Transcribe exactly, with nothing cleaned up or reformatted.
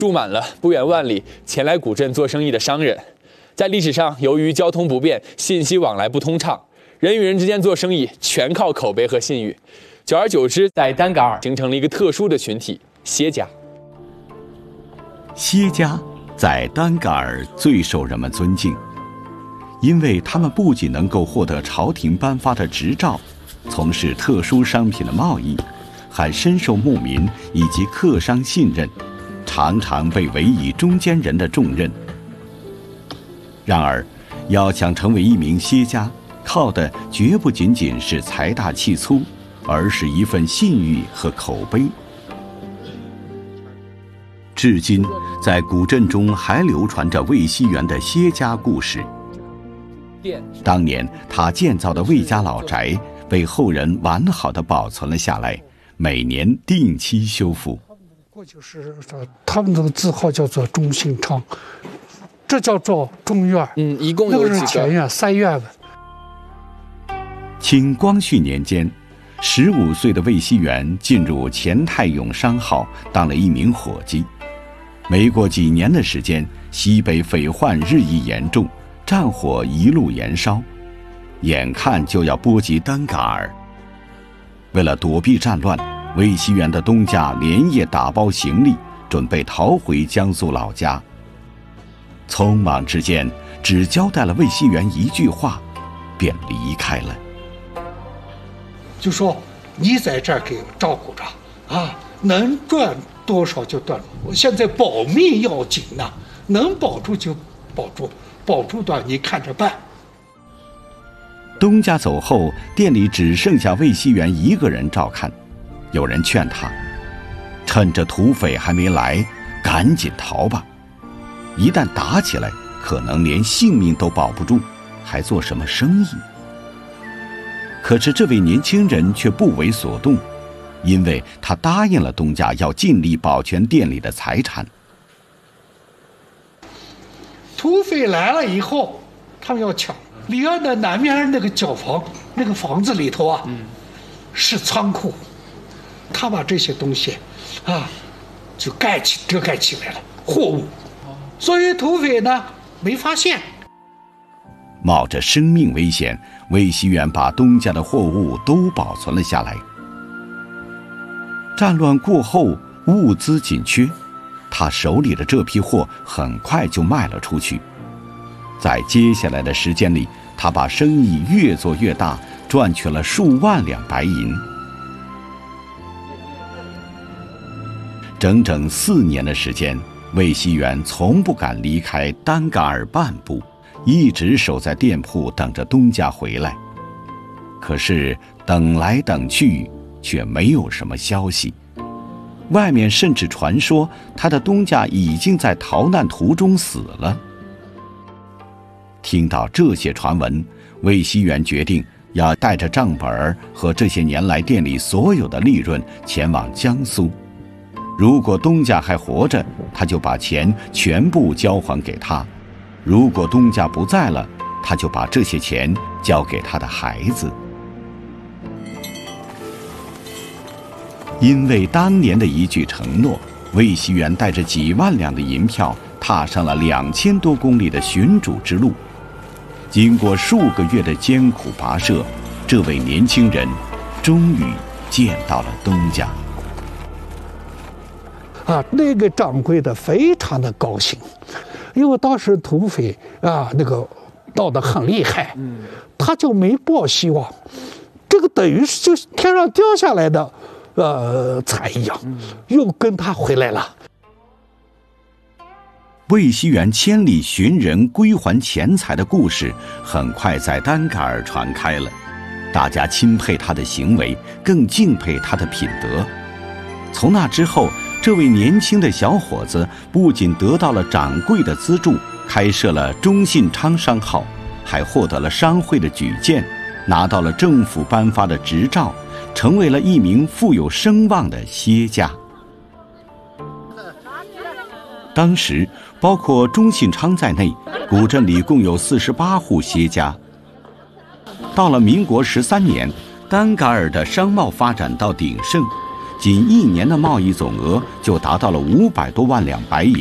住满了不远万里前来古镇做生意的商人。在历史上，由于交通不便，信息往来不通畅，人与人之间做生意全靠口碑和信誉。久而久之，在丹噶尔形成了一个特殊的群体——歇家。 歇家在丹噶尔最受人们尊敬，因为他们不仅能够获得朝廷颁发的执照，从事特殊商品的贸易，还深受牧民以及客商信任，常常被委以中间人的重任。然而，要想成为一名歇家，靠的绝不仅仅是财大气粗，而是一份信誉和口碑。至今，在古镇中还流传着魏熙元的歇家故事。当年他建造的魏家老宅被后人完好地保存了下来，每年定期修复。 过去是他们的字号叫做中信昌，这叫做中院。 嗯，一共有几个？ 那个是前院三院的。 清光绪年间，十五岁的魏熙元进入钱泰永商号，当了一名伙计。没过几年的时间，西北匪患日益严重，战火一路延烧，眼看就要波及丹噶尔。为了躲避战乱，魏熙元的东家连夜打包行李，准备逃回江苏老家。匆忙之间，只交代了魏熙元一句话，便离开了。 就说你在这儿给我照顾着啊，能赚多少就赚。我现在保命要紧呐、啊，能保住就保住，保住的你看着办。 东家走后，店里只剩下魏熙元一个人照看。有人劝他，趁着土匪还没来，赶紧逃吧。一旦打起来，可能连性命都保不住，还做什么生意？可是这位年轻人却不为所动，因为他答应了东家要尽力保全店里的财产。 土匪来了以后，他们要抢离岸的南面那个角房，那个房子里头啊，嗯、是仓库，他把这些东西啊就盖起遮盖起来了，货物，所以土匪呢没发现。 冒着生命危险，魏熙元把东家的货物都保存了下来。战乱过后，物资紧缺，他手里的这批货很快就卖了出去。在接下来的时间里，他把生意越做越大，赚取了数万两白银。整整四年的时间，魏熙元从不敢离开丹噶尔半步，一直守在店铺等着东家回来。可是等来等去，却没有什么消息。外面甚至传说他的东家已经在逃难途中死了。听到这些传闻，魏熙元决定要带着账本和这些年来店里所有的利润前往江苏。如果东家还活着，他就把钱全部交还给他；如果东家不在了，他就把这些钱交给他的孩子。因为当年的一句承诺，魏熙元带着几万两的银票，踏上了两千多公里的寻主之路。经过数个月的艰苦跋涉，这位年轻人终于见到了东家。 啊，那个掌柜的非常的高兴，因为当时土匪啊那个闹得很厉害，嗯，他就没抱希望，这个等于是就天上掉下来的呃财一样，又跟他回来了。 魏熙元千里寻人归还钱财的故事很快在丹噶尔传开了，大家钦佩他的行为，更敬佩他的品德。从那之后，这位年轻的小伙子不仅得到了掌柜的资助，开设了中信昌商号，还获得了商会的举荐，拿到了政府颁发的执照，成为了一名富有声望的歇家。当时包括中信昌在内，古镇里共有四十八户歇家。到了民国十三年，丹噶尔的商贸发展到鼎盛， 仅一年的贸易总额就达到了五百多万两白银。